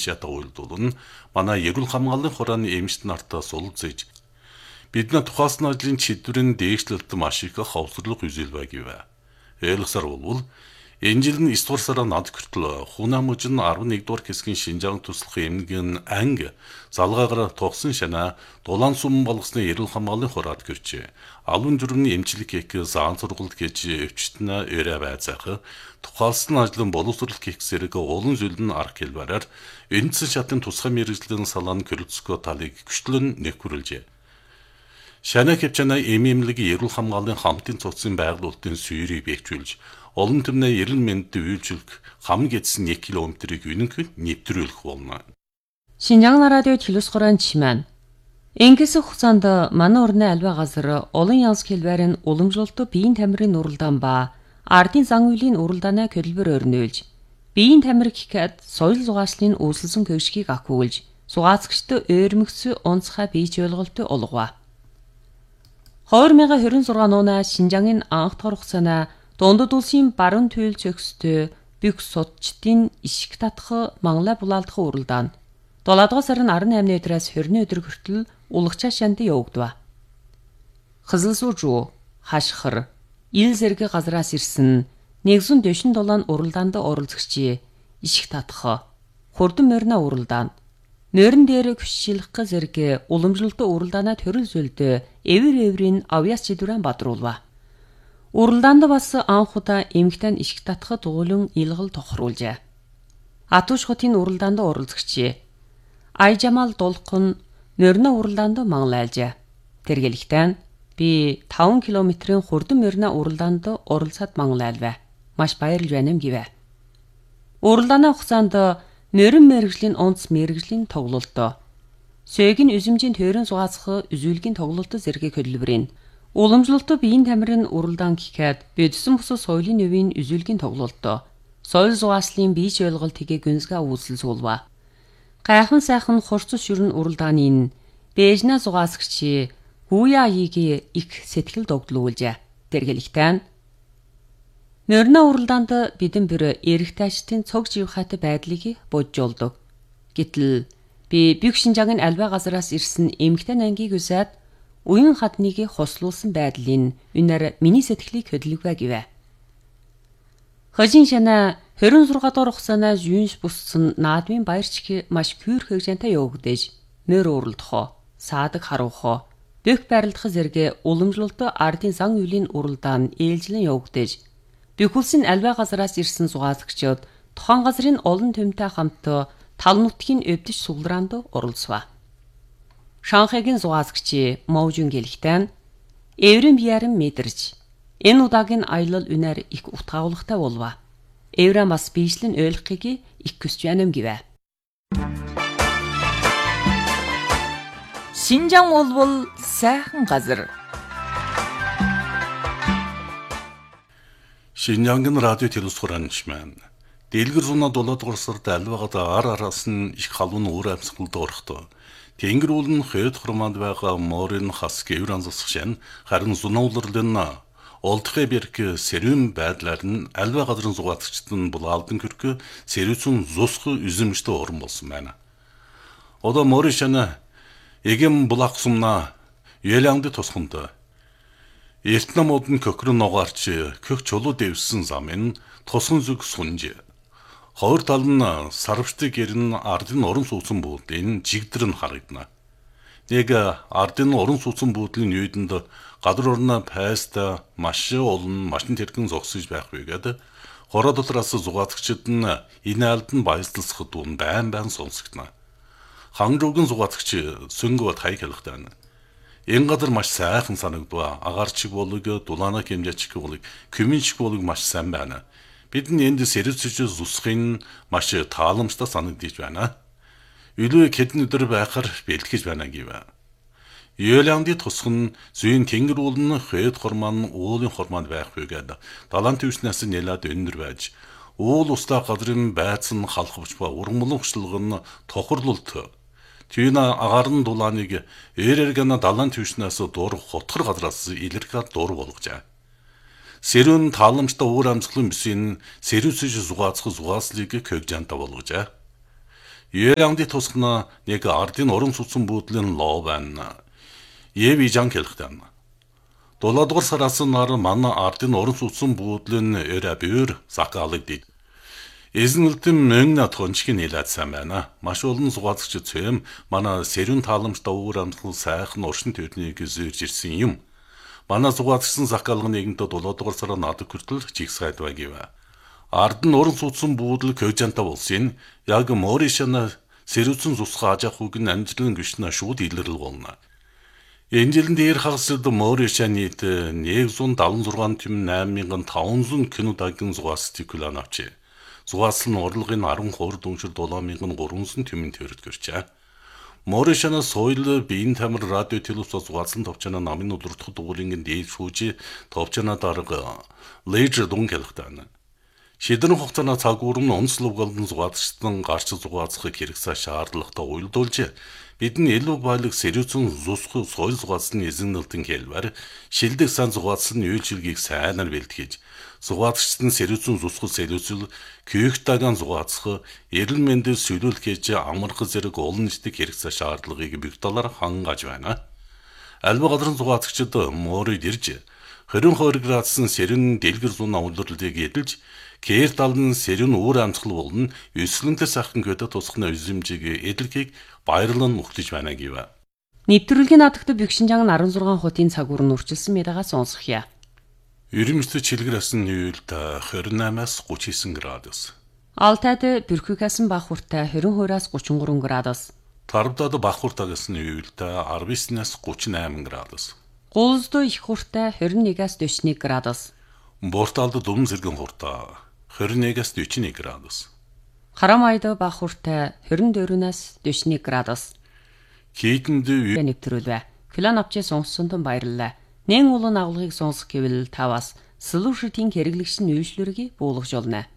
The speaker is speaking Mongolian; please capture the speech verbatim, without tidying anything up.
шата уйлдуулна манай эрүүл хамгааллын хурааны эмчт нартаа суулцаж бидний тухайн ажлын чиглэлийн дээшлэлт маш их хавсарлага үзэл байв. Ойлгосоор болвол энэ жил нь эсвэр сарын над хүртэл Хунамужин арван нэгдүгээр хэсгийн Шинжаан туслах эмнэлгийн анги залгаагаар тогсон шанаа дулаан сум болгосны эрүүл хамгааллын хураад гэрчээ. Алуун журмны эмчилэг хийх заан сургалт гэж өвчтнө өрөө байцаах тухайлсан ажлын боловсрол хийх зэрэг олон зүйл нь арга хэлбэрээр эндсэн шатын тусгай мэргэжлийн салааны көрөлцгөө талыг гүштлэн нэхвэрлжээ. Шанаа хэвчэнэ эмэмлэгийн эрүүл хамгааллын хамтын цуцын байгуулалтын суурийг бэхжүүлж олон түмний эрүүл мэндэд үйлчлэх хам гэдсэн нэг километрийг үнэнхээр нэвтрүүлэх болно. Шинжаан радио телевизхорон чимэн. Ингэс хугацаанд манай орны альва газар олон янз хэлбэрийн уламжлалт биеийн тамирын уралдаан ба ардын зан үйлийн уралдаанаа хөдөлбөр өрнөөлж, биеийн тамир гэхэд соёл зугааслын үүсэлсэн көвшгийг ахиулж, зугаацгчд өөрмөгс онцгой бийж ойлголт олгова. хоёр мянган хорин зургаан оноо Шинжаангийн анх тор хугацаана Дундад улсын баруун туйл зөкстэй бүх судчдын ишг татах манглай булаалдах уралдаан долоодугаар сарын арван наймны өдрөөс хорины өдөр хүртэл улагчаа шанд явагдав. Хызылсуужуу, хашхар, ил зэрэг газраас ирсэн нэгэн дэшин долоон уралдаанд оролцогчие ишг татах хурдан морина уралдаан нойрон дээр хүчилэх зэрэг уламжлалт уралдаанаа төрөл зүйлдэ эвэр эврийн авьяас чидүрэн бадруулва. Уралдаанд бас анх удаа эмэгтэй ишг татахад дуулан илгэл тохируулжээ. Атуш хотын уралдаанд оролцогчие Айжамал дулхан нойрно уралдаанд манлайлжээ. Тэргэлэгтэн би таван километрийн хурдан морина уралдаанд оролцоод манлайлвэ. Маш баярлж байна юм гэвэ. Уралдааны хугацаанд нойрон мэргэжлийн онц мэргэжлийн тоглолт, сөгийн үзэмжийн төрийн зугаацах үзүүлгийн тоглолт зэрэг хөдөлмөрийн уламжлалт биеийн тамирын уралдаан гэхэд бидсэн бус соёлын нөвийн үзүүлгийн тоглолт, соёл зугааслын бийж ойлголт хийгээ гүнзгий үүсэл суулва. Гайхан сайхан хурц шүрэн уралдааны бэжнэ зугаасгчи гуя иги их сэтгэл догдлуулжээ. Тэргэлэгтэн нойрно уралдаанд бидэн бүр эрэгтэйчдын цог живхайтай байдлыг боджолдог. Гэтэл би бүх Шинжаангийн альва газараас ирсэн эмэгтэй ангийг үсээд уян хадныг хослуулсан байдлын үнээр миний сэтгэлийг хөдөлгөвэ гэвэ. Хожин шана хорин зургаан дор хугацаанаас юунш буссан наадмын баярчиг маш күүр хөгжөнтэй явагдаж нөр уралдах, саадаг харуухо, дөх барилдах зэрэг уламжлалт ардын зан үйлийн уралдаан ээлжлэн явагдаж бүх улсын альва газараас ирсэн зугаацгчид тухайн газрын олон төмтэй хамт тал нутгийн өвдөж суглараанд оролцваа. Шанхайгийн зугаацгчи Моужун гэлэгтэн эврэн бияран мэдэрч энэ удаагийн аялал үнээр их утгаалагтай болва. Эврэн бас биешлэн ойлгохыг их хүсэж байна гэвэ. Шинжаан болбол сайхан газар. Шинжаангийн радио телевизхорон чимэн. Дэлгэр зуна долоодугаар сард альвагад ар араас нь их халуун өөр амьсгалд орохтой. Тэнгэр уулын хойд хурманд байгаа морин хас гэврэн засгшэн харин зунаулрлын олдхой берг сэрүүн байдлаар нь альва газрын зугаацчид нь булаалдан хөргө сэрүүцэн зусх үзэмжтэй орон болсон байна. Одоо морин шана эгэм булаахсумна ялангд тусханд Эртнамууд нь көхрөн ногоорч көх чулуу дэвсэн зам нь тусган зүг сунж хоёр тал нь сарвчдаг гэрн ардын орон сууцсан буудлын жигдэр нь харагдана. Нэг ардын орон сууцсан буудлын үйдэнд гадар орно пайста маш олон машин тэргэн зогсож байх үгээд хороо дотроос зугаацгчид нь энэ алд нь баярлалцахад дуун байн байн сонсогдно. Хангжуугийн зугаацгч сүнгөө тай хэлэхтэй. Энэ гадар маш сайхан санагдва. Агаарчиг болог дулаана хэмжээчиг болог коминчиг болог маш сайн байна. Бидний энд сэрэлцэж зусхын маш тааламжтай санагдаж байна. Илүү хэдэн өдөр байхаар бэлтгэж байна гэв. Йоланди тусган зүйн тэнгэр уулын хойд хормон уулын хормонд байх үгээд далайн төвчнээс нэлээд өндөр байж уул устаа газрын байцсан халахвч ба урмлогчлог нь тохирлолт. Түйна агарн дулааныг эрэргэн далайн төвчнээс дур хотгор газраас илэрхээд дур болгожээ. Сэрүүн тааламжтай уур амьсгалын бүсийн сэрүүсэж зугаацах зугааслыг көгжанта болгожээ. Яанди тусгана нэг ардын орон сууцсан буудлын лоо байна. Яв ижан хэлхтэн. Долоодгор сараас нар манай ардын орон сууцсан буудлын өрөбөр сакалыг дий. Эзнэлтэн мөнгө тончгийн нэлээдсэн байна. Маш олон сугаацч цэм манай сэрүүн тааламжтай уур амьсгал сайхан уршин төвднийг зөрж ирсэн юм. Манай сугаацсан сакалга нэгэнтэ долоодгор сараа надад хүртэл чигсайд байгив. Ард нь уран суудсан буудал көжанта болсон. Яг Моришана сэрүүцэн зусгаа ажах үг нь амжилан гүшнэ шууд илэрл болно. Энэ жилийн дээр хагасд Моришанит нэг зуун дааван зургаан тэм найман мянган таван зуун кинодагийн зугаас стикулан авчи. Зугаас нь урлагын арван хоёр дүншир долоон мянган гурван зуун тэмэн төрөд гэрчээ. Моришана соёл биеийн тамир радио телевизэн зугаалсан товчона намын удирдах дугуулын дээд шүүжи товчона дарга лежер дун хэлхтэн. Шийдвэр хугацааны цагуурн онцлог голдон зугаалчдын гарч зугаалцахыг хэрэгсээ шаардлагатай уйлдуулж бидний илүү байлаг сэрүүцэн зусх соёл зугаалсны эзэннэлтэн хэлбэр шилдэг сан зугаалсан үйлчилгээг сайнаар бэлтгэж зугаалчдын сэрүүцэн зусх сэрүүцэл күйхтагаан зугаалцах эрүүл мэндийг сүлүүлэх амарх зэрэг олон нийтийн хэрэгсээ шаардлагыг бүх талаар хангаж байна. Альва газрын зугаалцчид морид ирж двадцать градусын сэрүүн дэлгэр зуна улирлыг эдэлж кээр талын сэрүүн уур амьсгал болон өсөлтөд сайхан гэдэг тусахны үзэмжийг эдэлхийг баярлан мөхлөж байна гэв. Нэвтрүүлгийн надагт Бэгшинжан арван зургаан хотын цагуурн үржилсэн мэдээгээ сонсгоё. Ерөнхийдөө чилгэрсэн нүүлд двадцать восемь-аас тридцать девять градус. Алтайд бэрхүүгээс бага хүртэл двадцать two-аас тридцать three градус. Тарбдад бага хүртээс нүүлд тридцать девять-аас тридцать восемь градус. Гуулсдоо их хүртэл двадцать one-аас forty-one градус. Борталд дүм зэрэгэн хүртэл двадцать one-аас forty-one градус. Харамайд бага хүртэл двадцать four-аас forty-one градус. Хийтэнд нэвтрүүлвэ. Клан авчи сонссон тун баярлалаа. Нэн улан агуулгыг сонсох гэвэл таваас Solution-ийн хэрэглэгч нь үйлчлэргийг буулгаж олно.